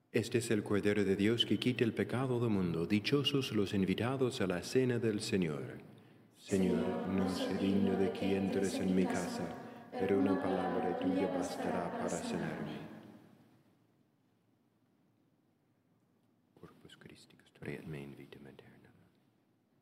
Este es el Cordero de Dios que quita el pecado del mundo. Dichosos los invitados a la cena del Señor. Señor, no soy digno de que entres en mi casa, pero una palabra tuya bastará para sanarme. Corpus Christi, custodiat me in vitam aeternam.